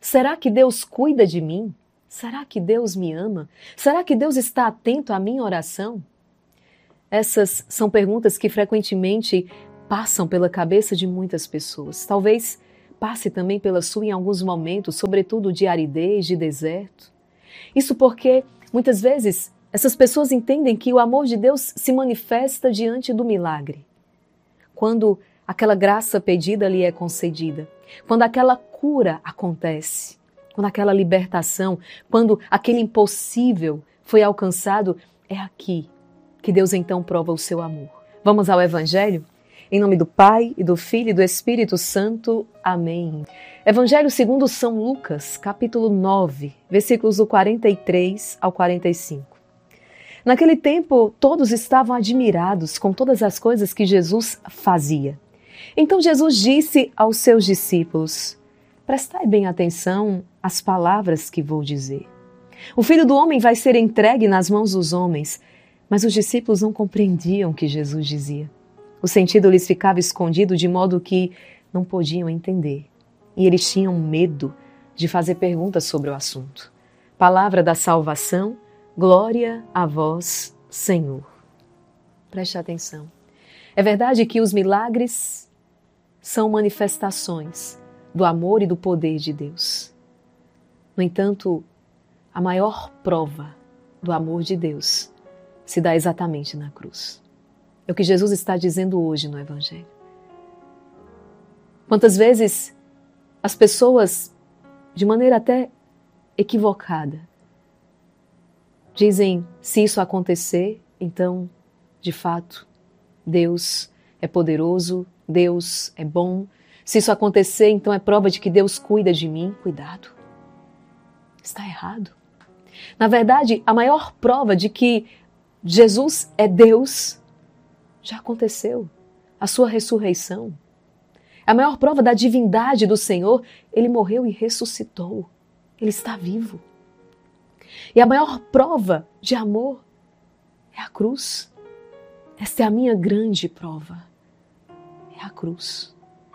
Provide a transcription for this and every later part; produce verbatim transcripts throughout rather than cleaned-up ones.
Será que Deus cuida de mim? Será que Deus me ama? Será que Deus está atento à minha oração? Essas são perguntas que frequentemente passam pela cabeça de muitas pessoas. Talvez passe também pela sua em alguns momentos, sobretudo de aridez, de deserto. Isso porque, muitas vezes, essas pessoas entendem que o amor de Deus se manifesta diante do milagre. Quando aquela graça pedida lhe é concedida, quando aquela cura acontece, quando aquela libertação, quando aquele impossível foi alcançado, é aqui que Deus então prova o seu amor. Vamos ao Evangelho? Em nome do Pai, e do Filho e do Espírito Santo. Amém. Evangelho segundo São Lucas, capítulo nove, versículos do quarenta e três ao quarenta e cinco. Naquele tempo, todos estavam admirados com todas as coisas que Jesus fazia. Então Jesus disse aos seus discípulos: prestai bem atenção às palavras que vou dizer. O Filho do Homem vai ser entregue nas mãos dos homens. Mas os discípulos não compreendiam o que Jesus dizia. O sentido lhes ficava escondido de modo que não podiam entender. E eles tinham medo de fazer perguntas sobre o assunto. Palavra da salvação, glória a vós, Senhor. Preste atenção. É verdade que os milagres são manifestações do amor e do poder de Deus. No entanto, a maior prova do amor de Deus se dá exatamente na cruz. É o que Jesus está dizendo hoje no Evangelho. Quantas vezes as pessoas, de maneira até equivocada, dizem: se isso acontecer, então, de fato, Deus é poderoso, Deus é bom. Se isso acontecer, então é prova de que Deus cuida de mim. Cuidado. Está errado. Na verdade, a maior prova de que Jesus é Deus já aconteceu. A sua ressurreição. A maior prova da divindade do Senhor, Ele morreu e ressuscitou. Ele está vivo. E a maior prova de amor é a cruz. Esta é a minha grande prova. É a cruz.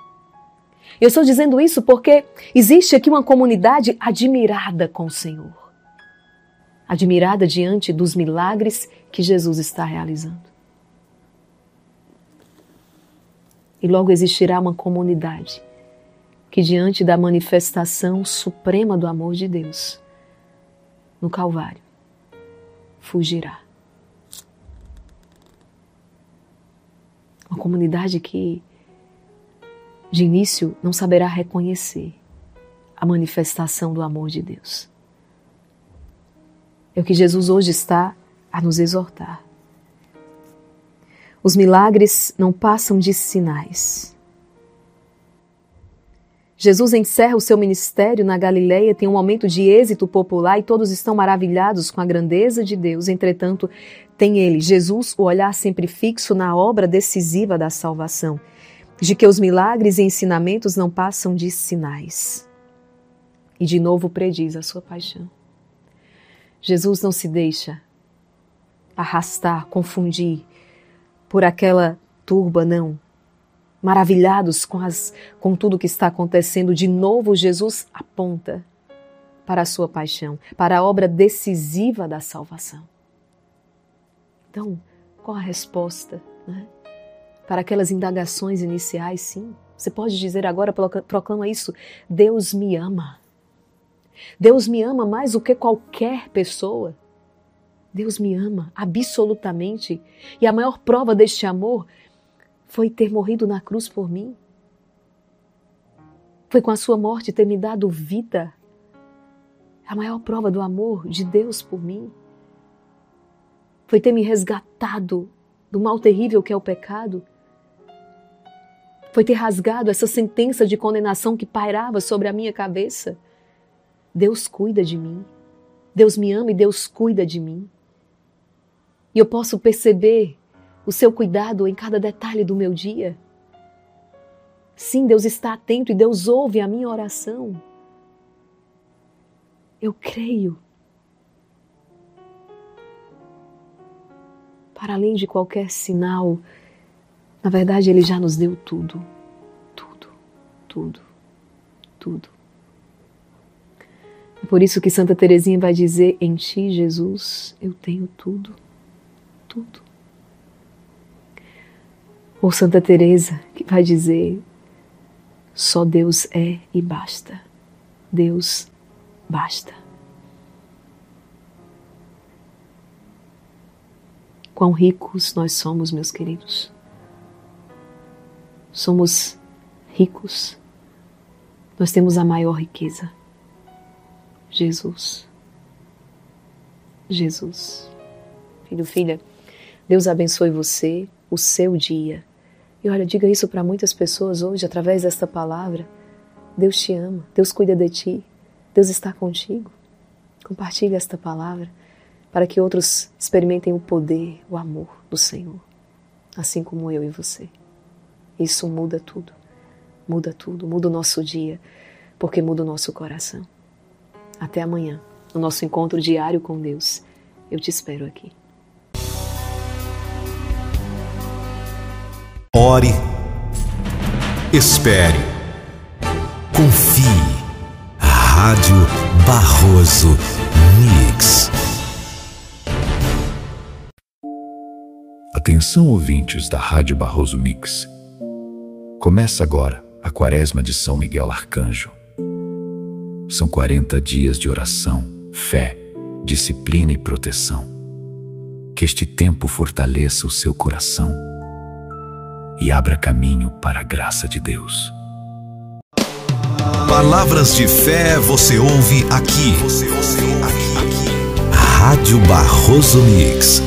Eu estou dizendo isso porque existe aqui uma comunidade admirada com o Senhor. Admirada diante dos milagres que Jesus está realizando. E logo existirá uma comunidade que, diante da manifestação suprema do amor de Deus no Calvário, fugirá. Uma comunidade que, de início, não saberá reconhecer a manifestação do amor de Deus. É o que Jesus hoje está a nos exortar. Os milagres não passam de sinais. Jesus encerra o seu ministério na Galileia, tem um momento de êxito popular e todos estão maravilhados com a grandeza de Deus. Entretanto, tem ele, Jesus, o olhar sempre fixo na obra decisiva da salvação, de que os milagres e ensinamentos não passam de sinais. E de novo prediz a sua paixão. Jesus não se deixa arrastar, confundir por aquela turba, não. Maravilhados com, as, com tudo que está acontecendo, de novo Jesus aponta para a sua paixão, para a obra decisiva da salvação. Então, qual a resposta, né? Para aquelas indagações iniciais? Sim, você pode dizer agora, proclama isso: Deus me ama. Deus me ama mais do que qualquer pessoa. Deus me ama absolutamente. E a maior prova deste amor foi ter morrido na cruz por mim. Foi com a sua morte ter me dado vida. A maior prova do amor de Deus por mim foi ter me resgatado do mal terrível que é o pecado. Foi ter rasgado essa sentença de condenação que pairava sobre a minha cabeça. Deus cuida de mim. Deus me ama e Deus cuida de mim. E eu posso perceber o seu cuidado em cada detalhe do meu dia. Sim, Deus está atento e Deus ouve a minha oração. Eu creio. Para além de qualquer sinal, na verdade, Ele já nos deu tudo. Tudo, tudo, tudo. Por isso que Santa Teresinha vai dizer: em ti, Jesus, eu tenho tudo, tudo. Ou Santa Teresa, que vai dizer: só Deus é e basta. Deus basta. Quão ricos nós somos, meus queridos. Somos ricos. Nós temos a maior riqueza. Jesus. Jesus. Filho, filha, Deus abençoe você, o seu dia. E olha, diga isso para muitas pessoas hoje, através desta palavra. Deus te ama, Deus cuida de ti, Deus está contigo. Compartilhe esta palavra para que outros experimentem o poder, o amor do Senhor, assim como eu e você. Isso muda tudo, muda tudo, muda o nosso dia, porque muda o nosso coração. Até amanhã, no nosso encontro diário com Deus. Eu te espero aqui. Ore, espere, confie. Rádio Barroso Mix. Atenção, ouvintes da Rádio Barroso Mix. Começa agora a Quaresma de São Miguel Arcanjo. São quarenta dias de oração, fé, disciplina e proteção. Que este tempo fortaleça o seu coração e abra caminho para a graça de Deus. Palavras de fé você ouve aqui. Você ouve aqui, aqui. Rádio Barroso Mix.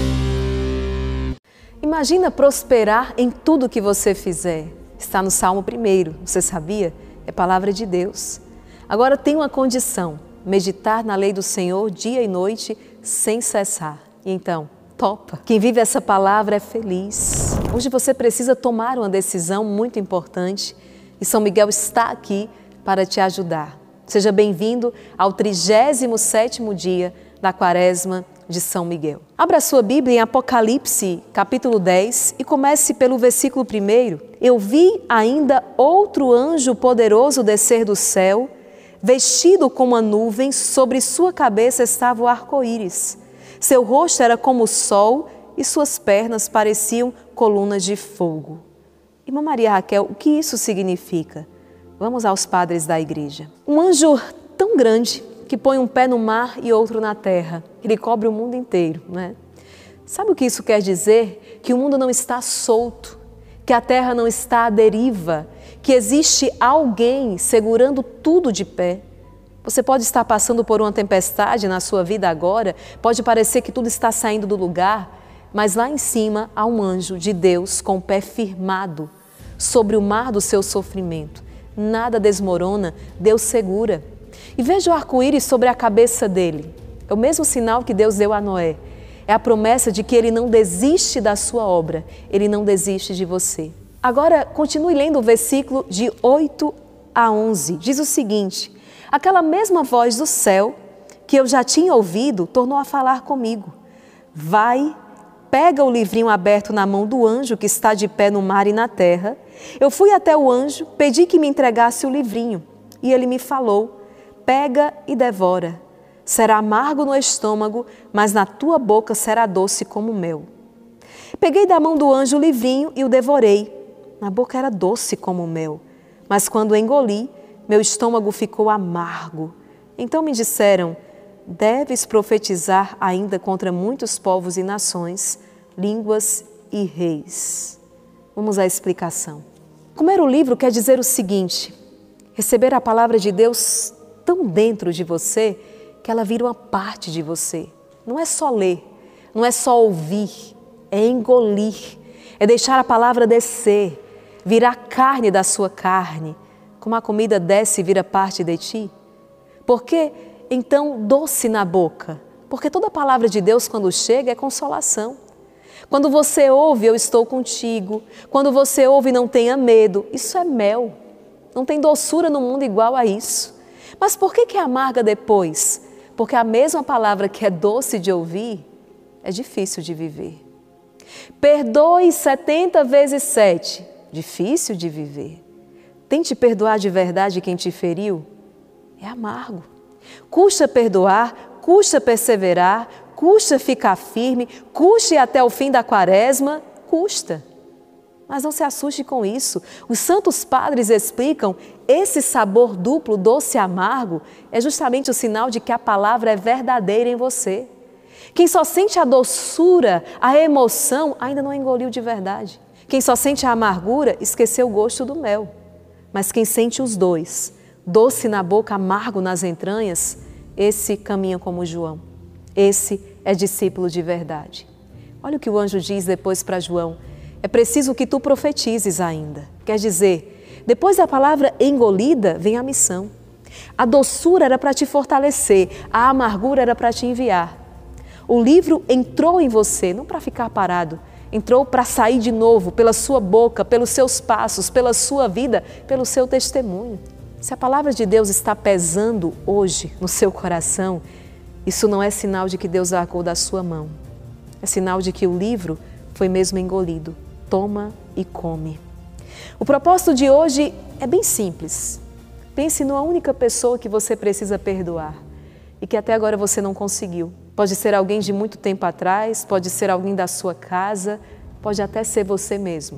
Imagina prosperar em tudo que você fizer. Está no Salmo primeiro, você sabia? É palavra de Deus. Agora tem uma condição: meditar na lei do Senhor dia e noite sem cessar. E então, topa. Quem vive essa palavra é feliz. Hoje você precisa tomar uma decisão muito importante e São Miguel está aqui para te ajudar. Seja bem-vindo ao trigésimo sétimo dia da Quaresma de São Miguel. Abra sua Bíblia em Apocalipse, capítulo dez, e comece pelo versículo primeiro. Eu vi ainda outro anjo poderoso descer do céu, vestido com uma nuvem, sobre sua cabeça estava o arco-íris. Seu rosto era como o sol e suas pernas pareciam colunas de fogo. Irmã Maria Raquel, o que isso significa? Vamos aos padres da igreja. Um anjo tão grande que põe um pé no mar e outro na terra. Ele cobre o mundo inteiro, né? Sabe o que isso quer dizer? Que o mundo não está solto, que a terra não está à deriva, que existe alguém segurando tudo de pé. Você pode estar passando por uma tempestade na sua vida agora, pode parecer que tudo está saindo do lugar, mas lá em cima há um anjo de Deus com o pé firmado sobre o mar do seu sofrimento. Nada desmorona, Deus segura. E veja o arco-íris sobre a cabeça dele. É o mesmo sinal que Deus deu a Noé. É a promessa de que Ele não desiste da sua obra, Ele não desiste de você. Agora, continue lendo o versículo de oito a onze. Diz o seguinte: aquela mesma voz do céu que eu já tinha ouvido tornou a falar comigo. Vai, pega o livrinho aberto na mão do anjo que está de pé no mar e na terra. Eu fui até o anjo, pedi que me entregasse o livrinho e ele me falou: pega e devora. Será amargo no estômago, mas na tua boca será doce como mel. Peguei da mão do anjo o livrinho e o devorei. Na boca era doce como mel, mas quando engoli, meu estômago ficou amargo. Então me disseram: deves profetizar ainda contra muitos povos e nações, línguas e reis. Vamos à explicação. Comer o livro quer dizer o seguinte: receber a palavra de Deus tão dentro de você que ela vira uma parte de você. Não é só ler, não é só ouvir, é engolir, é deixar a palavra descer, virar carne da sua carne, como a comida desce e vira parte de ti. Por que então doce na boca? Porque toda palavra de Deus, quando chega, é consolação. Quando você ouve, eu estou contigo. Quando você ouve, não tenha medo. Isso é mel. Não tem doçura no mundo igual a isso. Mas por que que é amarga depois? Porque a mesma palavra que é doce de ouvir, é difícil de viver. Perdoe setenta vezes sete. Difícil de viver. Tente perdoar de verdade quem te feriu. É amargo. Custa perdoar, custa perseverar, custa ficar firme, custa ir até o fim da quaresma, custa. Mas não se assuste com isso. Os santos padres explicam, esse sabor duplo, doce e amargo, é justamente o sinal de que a palavra é verdadeira em você. Quem só sente a doçura, a emoção, ainda não engoliu de verdade. Quem só sente a amargura, esqueceu o gosto do mel. Mas quem sente os dois, doce na boca, amargo nas entranhas, esse caminha como João. Esse é discípulo de verdade. Olha o que o anjo diz depois para João. É preciso que tu profetizes ainda. Quer dizer, depois da palavra engolida, vem a missão. A doçura era para te fortalecer, a amargura era para te enviar. O livro entrou em você, não para ficar parado, entrou para sair de novo pela sua boca, pelos seus passos, pela sua vida, pelo seu testemunho. Se a palavra de Deus está pesando hoje no seu coração, isso não é sinal de que Deus largou da sua mão. É sinal de que o livro foi mesmo engolido. Toma e come. O propósito de hoje é bem simples. Pense numa única pessoa que você precisa perdoar e que até agora você não conseguiu. Pode ser alguém de muito tempo atrás, pode ser alguém da sua casa, pode até ser você mesmo.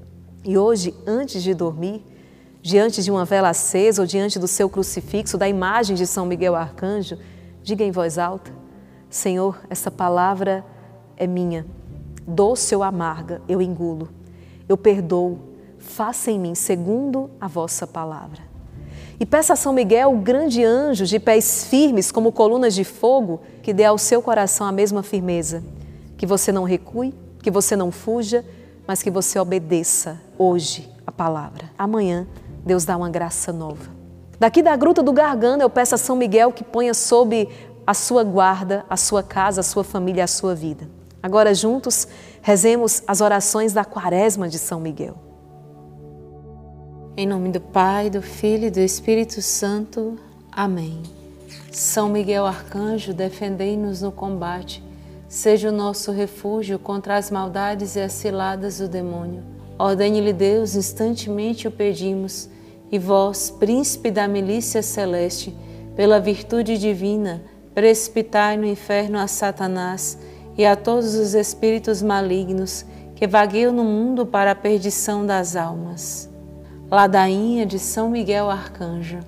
E hoje, antes de dormir, diante de uma vela acesa ou diante do seu crucifixo, da imagem de São Miguel Arcanjo, diga em voz alta: Senhor, essa palavra é minha. Doce ou amarga, eu engulo. Eu perdoo. Faça em mim segundo a vossa palavra. E peça a São Miguel, o grande anjo de pés firmes como colunas de fogo, que dê ao seu coração a mesma firmeza. Que você não recue, que você não fuja, mas que você obedeça hoje a palavra. Amanhã, Deus dá uma graça nova. Daqui da Gruta do Gargano, eu peço a São Miguel que ponha sob a sua guarda, a sua casa, a sua família, a sua vida. Agora, juntos, rezemos as orações da Quaresma de São Miguel. Em nome do Pai, do Filho e do Espírito Santo. Amém. São Miguel Arcanjo, defendei-nos no combate. Seja o nosso refúgio contra as maldades e as ciladas do demônio. Ordene-lhe Deus, instantemente o pedimos. E vós, príncipe da milícia celeste, pela virtude divina, precipitai no inferno a Satanás e a todos os espíritos malignos que vagueiam no mundo para a perdição das almas. Ladainha de São Miguel Arcanjo.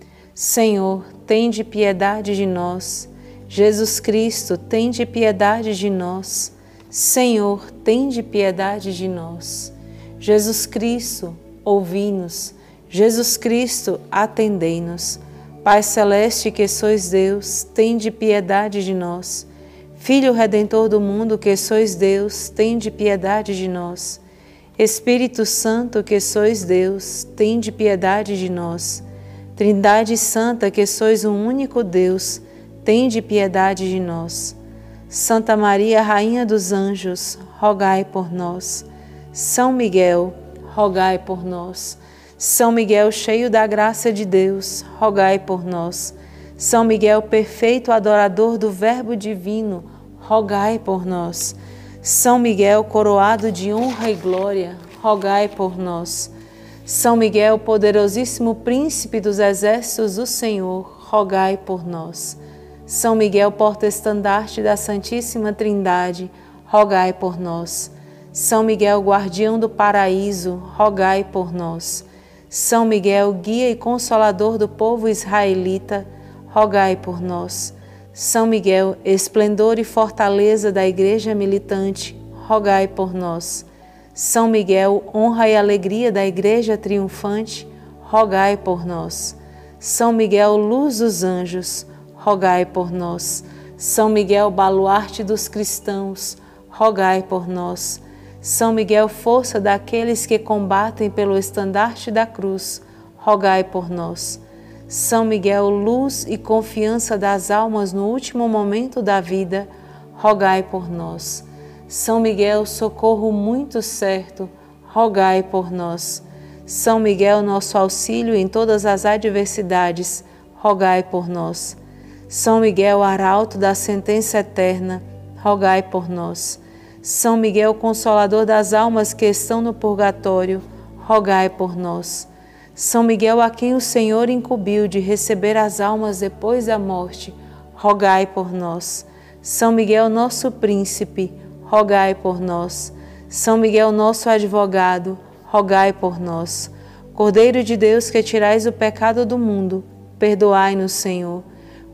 Senhor, tende piedade de nós. Jesus Cristo, tende piedade de nós. Senhor, tende piedade de nós. Jesus Cristo, ouvi-nos. Jesus Cristo, atendei-nos. Pai celeste que sois Deus, tende piedade de nós. Filho Redentor do mundo que sois Deus, tende piedade de nós. Espírito Santo que sois Deus, tende piedade de nós. Trindade Santa que sois um único Deus, tende piedade de nós. Santa Maria, Rainha dos Anjos, rogai por nós. São Miguel, rogai por nós. São Miguel, cheio da graça de Deus, rogai por nós. São Miguel, perfeito adorador do Verbo divino, rogai por nós. São Miguel, coroado de honra e glória, rogai por nós. São Miguel, poderosíssimo príncipe dos exércitos do Senhor, rogai por nós. São Miguel, porta-estandarte da Santíssima Trindade, rogai por nós. São Miguel, guardião do paraíso, rogai por nós. São Miguel, guia e consolador do povo israelita, rogai por nós. São Miguel, esplendor e fortaleza da Igreja militante, rogai por nós. São Miguel, honra e alegria da Igreja triunfante, rogai por nós. São Miguel, luz dos anjos, rogai por nós. São Miguel, baluarte dos cristãos, rogai por nós. São Miguel, força daqueles que combatem pelo estandarte da cruz, rogai por nós. São Miguel, luz e confiança das almas no último momento da vida, rogai por nós. São Miguel, socorro muito certo, rogai por nós. São Miguel, nosso auxílio em todas as adversidades, rogai por nós. São Miguel, arauto da sentença eterna, rogai por nós. São Miguel, consolador das almas que estão no purgatório, rogai por nós. São Miguel, a quem o Senhor incumbiu de receber as almas depois da morte, rogai por nós. São Miguel, nosso príncipe, rogai por nós. São Miguel, nosso advogado, rogai por nós. Cordeiro de Deus, que tirais o pecado do mundo, perdoai-nos, Senhor.